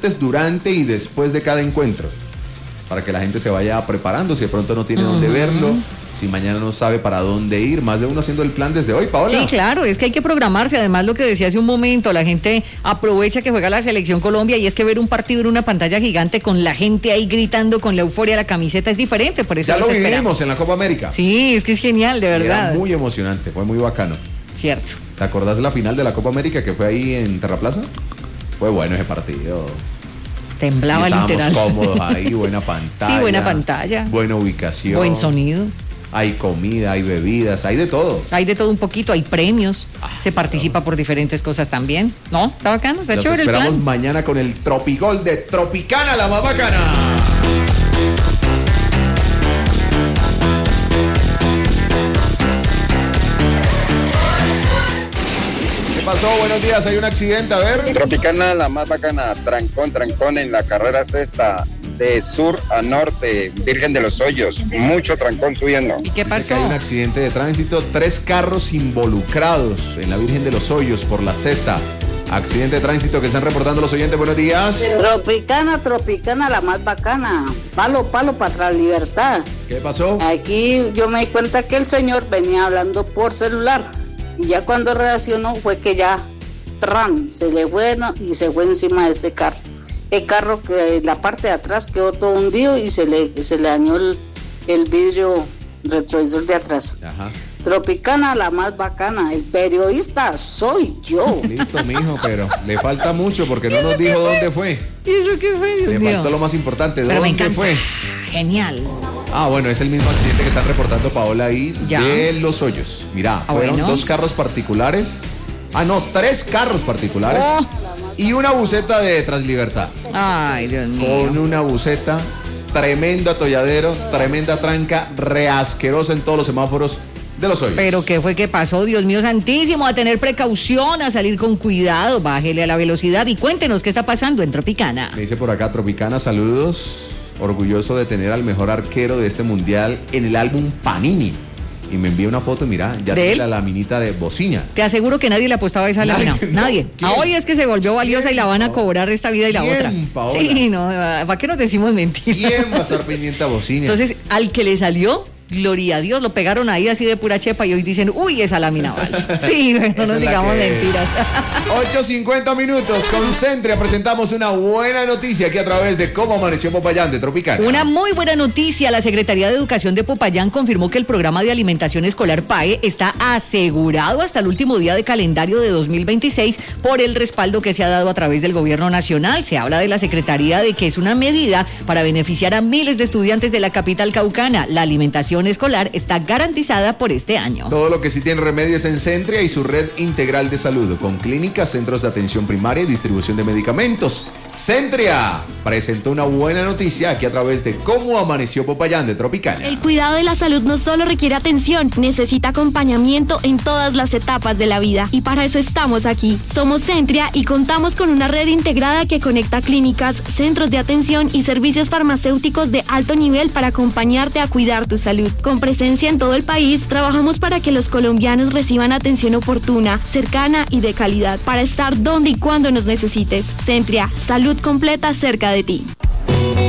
antes, durante y después de cada encuentro, para que la gente se vaya preparando, si de pronto no tiene dónde verlo, si mañana no sabe para dónde ir, más de uno haciendo el plan desde hoy, Paola. Sí, claro, es que hay que programarse, además lo que decía hace un momento, la gente aprovecha que juega la Selección Colombia y es que ver un partido en una pantalla gigante con la gente ahí gritando con la euforia de la camiseta es diferente, por eso ya lo esperamos. vivimos en la Copa América. Sí, es que es genial, de verdad. Era muy emocionante, fue muy bacano. Cierto. ¿Te acordás de la final de la Copa América que fue ahí en Terraplaza? Fue bueno ese partido. Temblaba literal. Estábamos cómodos ahí, buena pantalla. Sí, buena pantalla. Buena ubicación. Buen sonido. Hay comida, hay bebidas, hay de todo. Hay de todo un poquito, hay premios. Se participa por diferentes cosas también. ¿No? Está bacano, está chévere el plan. Los esperamos mañana con el Tropigol de Tropicana, la más bacana. ¿Qué pasó? Buenos días, hay un accidente, a ver. Tropicana, la más bacana, trancón en la carrera sexta, de sur a norte, Virgen de los Hoyos, mucho trancón subiendo. ¿Y qué Dice que pasó? hay un accidente de tránsito, 3 carros involucrados en la Virgen de los Hoyos por la sexta. Accidente de tránsito que están reportando los oyentes, buenos días. Tropicana, la más bacana. Palo para atrás, libertad. ¿Qué pasó? Aquí yo me di cuenta que el señor venía hablando por celular. Y ya cuando reaccionó fue que ya se le fue, ¿no? Y se fue encima de ese carro. El carro que la parte de atrás quedó todo hundido y se le dañó el vidrio retrovisor de atrás. Ajá. Tropicana, la más bacana. El periodista soy yo. Listo, mijo, pero le falta mucho porque no nos dijo dónde fue. ¿Y eso qué fue, Dios Le mío? faltó lo más importante, Pero me ¿dónde encanta. fue? Genial. Ah, bueno, es el mismo accidente que están reportando Paola ahí Ya. de Los Hoyos. Mirá, fueron bueno. 2 carros particulares. 3 carros particulares. Oh. Y una buseta de Translibertad. Ay, Dios mío. Con una buseta, tremendo atolladero, tremenda tranca, reasquerosa en todos los semáforos de Los Hoyos. Pero ¿qué fue que pasó? Dios mío santísimo, a tener precaución, a salir con cuidado, bájele a la velocidad y cuéntenos qué está pasando en Tropicana. Me dice por acá, Tropicana, saludos. Orgulloso de tener al mejor arquero de este mundial en el álbum Panini. Y me envía una foto, mira, ya ¿De tiene él? la laminita de bocina. Te aseguro que nadie le apostaba a esa Nadie, lámina. no. Nadie. ¿Quién? Hoy es que se volvió valiosa y la van a cobrar esta vida y la ¿Quién, otra. Paola? Sí, no, ¿para qué nos decimos mentiras? ¿Quién va a estar pendiente a bocina? Entonces, al que le salió, gloria a Dios, lo pegaron ahí así de pura chepa y hoy dicen, uy, esa lámina vale. Sí, no Esa nos es la digamos que- mentiras. 8:50 minutos, con Centria presentamos una buena noticia aquí a través de Cómo Amaneció Popayán de Tropicana. Una muy buena noticia, la Secretaría de Educación de Popayán confirmó que el programa de alimentación escolar PAE está asegurado hasta el último día de calendario de 2026 por el respaldo que se ha dado a través del gobierno nacional. Se habla de la Secretaría de que es una medida para beneficiar a miles de estudiantes de la capital caucana. La alimentación escolar está garantizada por este año. Todo lo que sí tiene remedio es en Centria y su red integral de salud, con clínicas, centros de atención primaria y distribución de medicamentos. Centria presentó una buena noticia aquí a través de Cómo Amaneció Popayán de Tropicana. El cuidado de la salud no solo requiere atención, necesita acompañamiento en todas las etapas de la vida. Y para eso estamos aquí. Somos Centria y contamos con una red integrada que conecta clínicas, centros de atención y servicios farmacéuticos de alto nivel para acompañarte a cuidar tu salud. Con presencia en todo el país, trabajamos para que los colombianos reciban atención oportuna, cercana y de calidad, para estar donde y cuando nos necesites. Centria, salud completa cerca de ti.